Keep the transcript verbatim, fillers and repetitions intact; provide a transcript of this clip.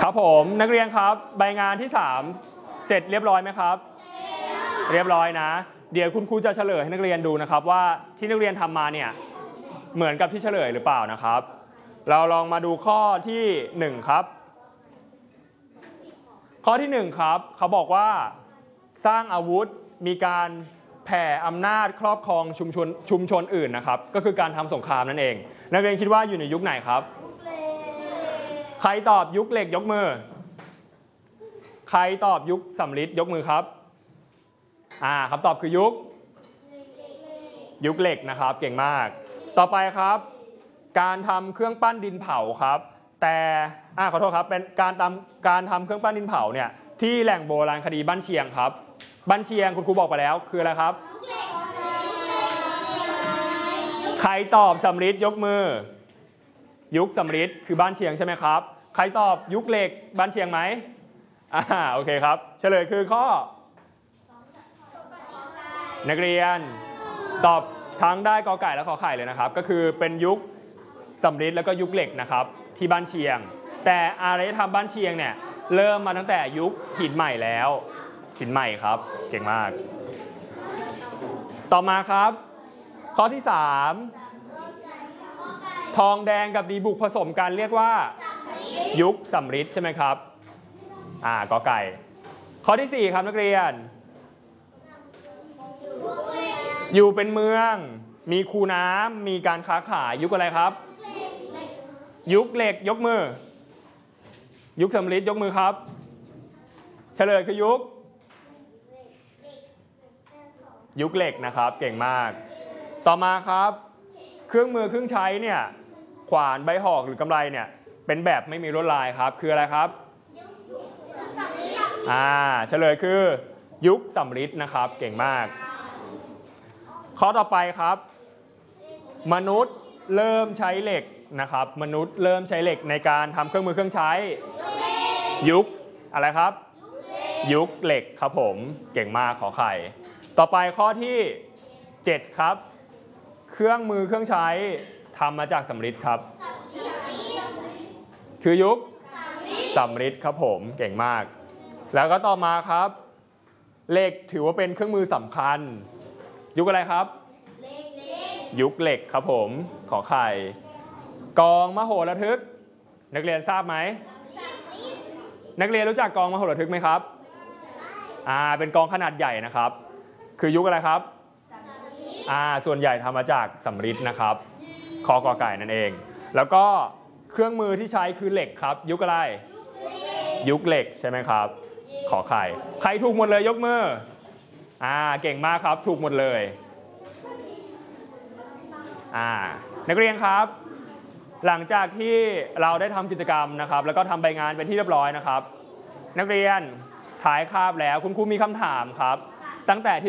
ครับผมนักเรียนครับใบงานที่สามเสร็จเรียบร้อยไหมครับเรียบร้อยนะเดี๋ยวคุณครูจะเฉลยให้นักเรียนดูนะครับว่าที่นักเรียนทำมาเนี่ยเหมือนกับที่เฉลยหรือเปล่านะครับเราลองมาดูข้อที่หนึ่งครับข้อที่หนึ่งครับเขาบอกว่าสร้างอาวุธมีการแผ่อำนาจครอบครองชุมชนชุมชนอื่นนะครับก็คือการทำสงครามนั่นเองนักเรียนคิดว่าอยู่ในยุคไหนครับใครตอบยุคเหล็กยกมือใครตอบยุคสำริดยกมือครับอ่าคำตอบคือยุคยุคเหล็กนะครับเก่งมากต่อไปครับการทำเครื่องปั้นดินเผาครับแต่อ่าขอโทษครับเป็นการทำการทำเครื่องปั้นดินเผาเนี่ยที่แหล่งโบราณคดีบ้านเชียงครับบ้านเชียงคุณครูบอกไปแล้วคืออะไรครับใครตอบสำริดยกมือยุคสำริดคือบ้านเชียงใช่ไหมครับใครตอบยุคเหล็กบ้านเชียงไหมอ่าโอเคครับเฉลยคือข้อนักเรียนตอบทั้งได้กอไก่และขอไข่เลยนะครับก็คือเป็นยุคสำริดแล้วก็ยุคเหล็กนะครับที่บ้านเชียงแต่อารยธรรมบ้านเชียงเนี่ยเริ่มมาตั้งแต่ยุคหินใหม่แล้วหินใหม่ครับเก่งมากต่อมาครับข้อที่สามทองแดงกับดีบุกผสมกันเรียกว่ายุคสำริดใช่ไหมครับอ่ากอไก่ข้อที่สี่ครับนักเรียนอยู่เป็นเมืองมีคูน้ำมีการค้าขายยุคอะไรครับยุคเหล็กยกมือยุคสำริดยกมือครับเฉลยคือยุคยุคเหล็กนะครับเก่งมากต่อมาครับเครื่องมือเครื่องใช้เนี่ยขวานใบหอกหรือกำไลเนี่ยเป็นแบบไม่มีลวดลายครับคืออะไรครับอ่าเฉลยคือยุคสำริดนะครับเก่งมากข้อต่อไปครับมนุษย์เริ่มใช้เหล็กนะครับมนุษย์เริ่มใช้เหล็กในการทำเครื่องมือเครื่องใช้ยุคอะไรครับยุคเหล็กครับผมเก่งมากขอไข่ต่อไปข้อที่เจ็ดครับเครื่องมือเครื่องใช้ทำมาจากสำริดครับคือยุคสำริดครับผมเก่งมากแล้วก็ต่อมาครับเหล็กถือว่าเป็นเครื่องมือสำคัญยุคอะไรครับยุคเหล็กครับผมขอไข่กองมโหระทึกนักเรียนทราบไหมนักเรียนรู้จักกองมโหระทึกไหมครับอ่าเป็นกองขนาดใหญ่นะครับคือยุคอะไรครับอ่าส่วนใหญ่ทำมาจากสำริดนะครับคอกอไก่นั่นเองแล้วก็เครื่องมือที่ใช้คือเหล็กครับยุคอะไรยุคเหล็กใช่ไหมครับขอไข่ใครถูกหมดเลยยกมืออ่าเก่งมากครับถูกหมดเลยอ่านักเรียนครับหลังจากที่เราได้ทำกิจกรรมนะครับแล้วก็ทำใบงานเป็นที่เรียบร้อยนะครับนักเรียนถ่ายคาบแล้วคุณครูมีคำถามครับตั้งแต่ที่